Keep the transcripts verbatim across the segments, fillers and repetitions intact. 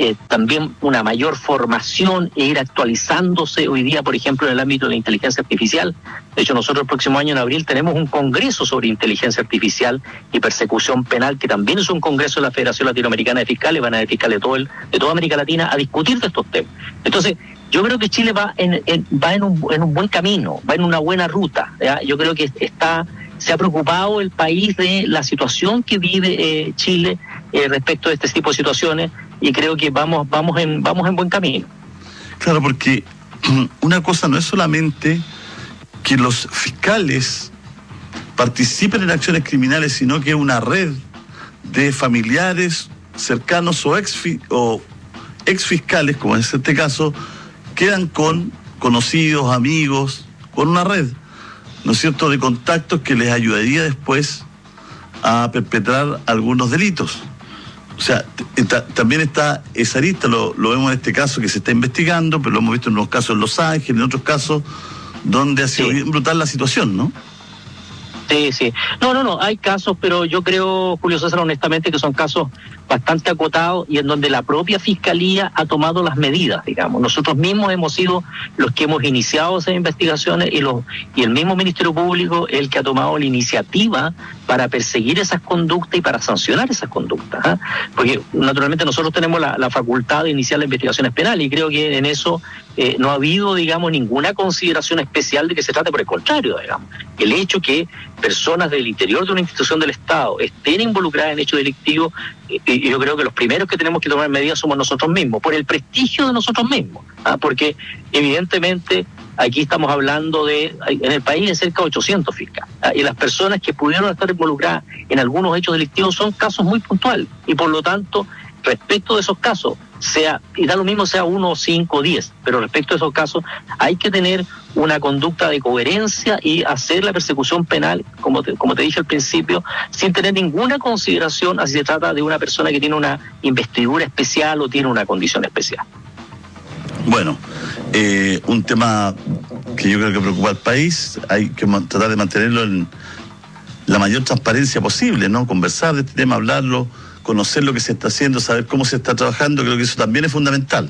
eh, también una mayor formación e ir actualizándose hoy día, por ejemplo, en el ámbito de la inteligencia artificial. De hecho, nosotros el próximo año, en abril, tenemos un congreso sobre inteligencia artificial y persecución penal, que también es un congreso de la Federación Latinoamericana de Fiscales, van a haber fiscales de, todo el, de toda América Latina a discutir de estos temas. Entonces, yo creo que Chile va en, en, va en, un, en un buen camino, va en una buena ruta, ¿ya? Yo creo que está... se ha preocupado el país de la situación que vive eh, Chile eh, respecto a este tipo de situaciones, y creo que vamos vamos en vamos en buen camino. Claro, porque una cosa no es solamente que los fiscales participen en acciones criminales, sino que una red de familiares cercanos o ex o ex fiscales, como es este caso, quedan con conocidos, amigos, con una red, ¿no es cierto?, de contactos que les ayudaría después a perpetrar algunos delitos. O sea, t- t- también está esa arista, lo, lo vemos en este caso que se está investigando, pero lo hemos visto en unos casos en Los Ángeles, en otros casos donde ha sido sí. bien brutal la situación, ¿no? Sí, sí. No, no, no, hay casos, pero yo creo, Julio César, honestamente, que son casos bastante acotados y en donde la propia Fiscalía ha tomado las medidas, digamos. Nosotros mismos hemos sido los que hemos iniciado esas investigaciones y, los, y el mismo Ministerio Público el que ha tomado la iniciativa para perseguir esas conductas y para sancionar esas conductas, ¿eh? Porque naturalmente nosotros tenemos la, la facultad de iniciar las investigaciones penales y creo que en eso eh, no ha habido, digamos, ninguna consideración especial de que se trate, por el contrario, digamos. El hecho que personas del interior de una institución del Estado estén involucradas en hechos delictivos, y yo creo que los primeros que tenemos que tomar medidas somos nosotros mismos, por el prestigio de nosotros mismos, ¿ah? Porque evidentemente aquí estamos hablando de, en el país, de cerca de ochocientos fiscales, ¿ah? Y las personas que pudieron estar involucradas en algunos hechos delictivos son casos muy puntuales, y por lo tanto, respecto de esos casos, sea, y da lo mismo sea uno, cinco, diez, pero respecto a esos casos hay que tener una conducta de coherencia y hacer la persecución penal, como te, como te dije al principio, sin tener ninguna consideración a si se trata de una persona que tiene una investidura especial o tiene una condición especial. Bueno, eh, un tema que yo creo que preocupa al país, hay que tratar de mantenerlo en la mayor transparencia posible, ¿no? Conversar de este tema, hablarlo, conocer lo que se está haciendo, saber cómo se está trabajando, creo que eso también es fundamental.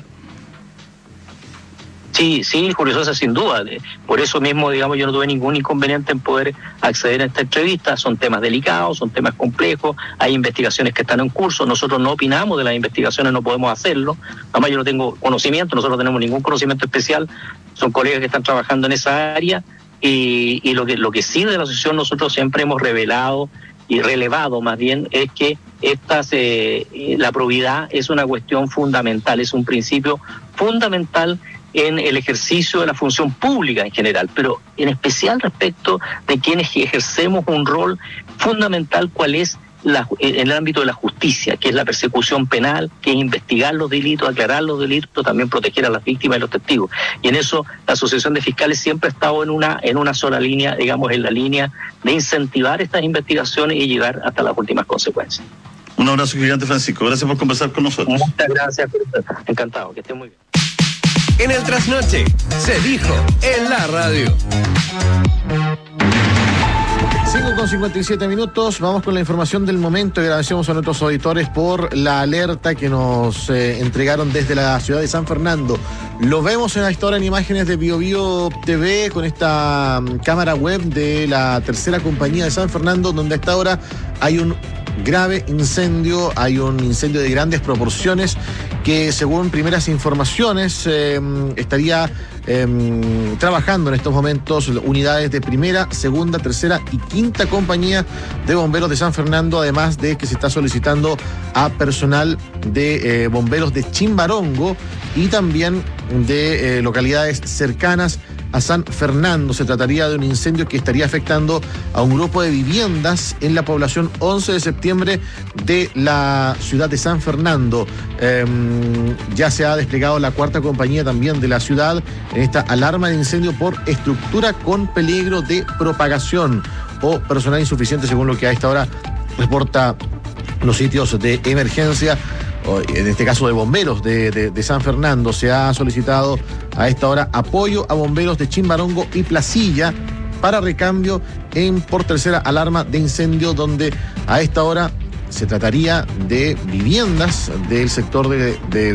Sí, sí, Julio César, sin duda. Por eso mismo, digamos, yo no tuve ningún inconveniente en poder acceder a esta entrevista. Son temas delicados, son temas complejos, hay investigaciones que están en curso, nosotros no opinamos de las investigaciones, no podemos hacerlo. Además, yo no tengo conocimiento, nosotros no tenemos ningún conocimiento especial, son colegas que están trabajando en esa área, y, y lo que lo que sí de la asociación nosotros siempre hemos revelado y relevado más bien es que estas, eh, la probidad es una cuestión fundamental, es un principio fundamental en el ejercicio de la función pública en general, pero en especial respecto de quienes ejercemos un rol fundamental, cuál es la, en el ámbito de la justicia, que es la persecución penal, que es investigar los delitos, aclarar los delitos, también proteger a las víctimas y los testigos. Y en eso la Asociación de Fiscales siempre ha estado en una, en una sola línea, digamos, en la línea de incentivar estas investigaciones y llegar hasta las últimas consecuencias. Un abrazo gigante, Francisco. Gracias por conversar con nosotros. Muchas gracias. Encantado. Que esté muy bien. En el Trasnoche se dijo en la radio. cinco con cincuenta y siete minutos, vamos con la información del momento y agradecemos a nuestros auditores por la alerta que nos eh, entregaron desde la ciudad de San Fernando. Lo vemos en esta hora en imágenes de BioBio T V con esta um, cámara web de la tercera compañía de San Fernando, donde a esta hora hay un grave incendio, hay un incendio de grandes proporciones que, según primeras informaciones, eh, estaría eh, trabajando en estos momentos unidades de primera, segunda, tercera y quinta compañía de bomberos de San Fernando, además de que se está solicitando a personal de eh, bomberos de Chimbarongo y también de eh, localidades cercanas a San Fernando. Se trataría de un incendio que estaría afectando a un grupo de viviendas en la población once de septiembre de la ciudad de San Fernando. Eh, ya se ha desplegado la cuarta compañía también de la ciudad en esta alarma de incendio por estructura con peligro de propagación o personal insuficiente, según lo que a esta hora reporta los sitios de emergencia. En este caso de bomberos de, de, de San Fernando. Se ha solicitado a esta hora apoyo a bomberos de Chimbarongo y Placilla para recambio en por tercera alarma de incendio, donde a esta hora se trataría de viviendas del sector de, de